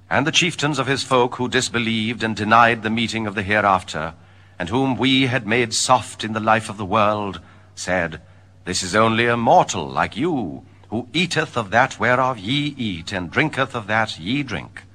And the chieftains of his folk who disbelieved and denied the meeting of the hereafter, and whom we had made soft in the life of the world, said, This is only a mortal like you, who eateth of that whereof ye eat, and drinketh of that ye drink.